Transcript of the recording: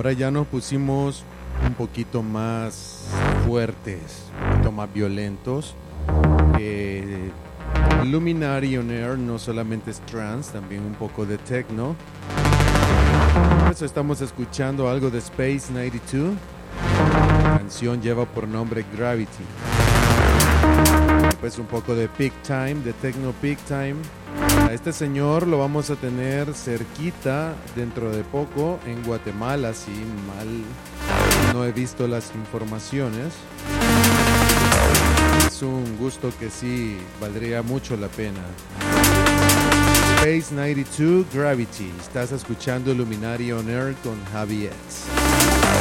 ahora ya nos pusimos un poquito más fuertes, un poquito más violentos. Luminary on Air no solamente es trance, también un poco de techno. Por eso estamos escuchando algo de Space 92. La canción lleva por nombre Gravity. Pues un poco de Peak Time, de Techno Peak Time. A este señor lo vamos a tener cerquita dentro de poco en Guatemala, si mal no he visto las informaciones. Es un gusto que sí valdría mucho la pena. Space 92 Gravity. Estás escuchando Luminary on Air con Javi X.